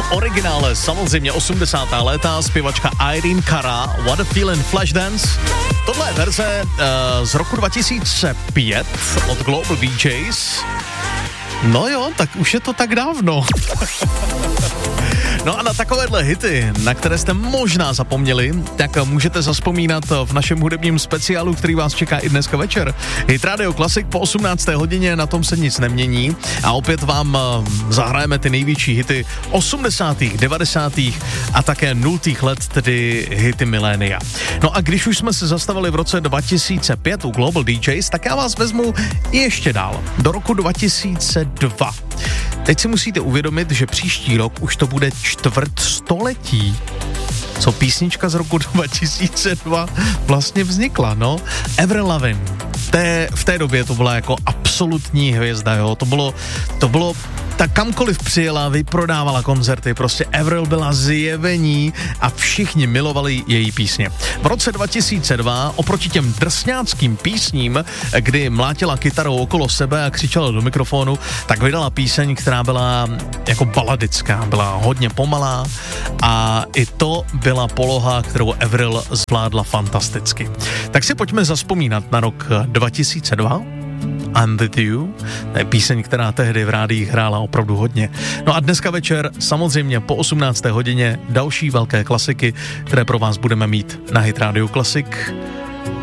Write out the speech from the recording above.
originále, samozřejmě 80. léta, zpěvačka Irene Cara, What a Feeling, Flashdance. Tohle je verze z roku 2005 od Global DJs. No jo, tak už je to tak dávno. No a na takovéhle hity, na které jste možná zapomněli, tak můžete zazpomínat v našem hudebním speciálu, který vás čeká i dneska večer. Hit Radio Classic po 18. hodině, na tom se nic nemění a opět vám zahrajeme ty největší hity 80., 90. a také 0. let, tedy hity milénia. No a když už jsme se zastavili v roce 2005 u Global DJs, tak já vás vezmu ještě dál, do roku 2002. Teď si musíte uvědomit, že příští rok už to bude čtvrtstoletí, co písnička z roku 2002 vlastně vznikla, no. Avril Lavigne. V té době to byla jako absolutní hvězda, jo. To bylo tak kamkoliv přijela, vyprodávala koncerty, prostě Avril byla zjevení a všichni milovali její písně. V roce 2002 oproti těm drsňáckým písním, kdy mlátila kytarou okolo sebe a křičela do mikrofonu, tak vydala píseň, která byla jako baladická, byla hodně pomalá a i to byla poloha, kterou Avril zvládla fantasticky. Tak si pojďme zazpomínat na rok 2002. I'm with you, to je píseň, která tehdy v rádiích hrála opravdu hodně. No a dneska večer samozřejmě po 18. hodině další velké klasiky, které pro vás budeme mít na Hit Radio Classic.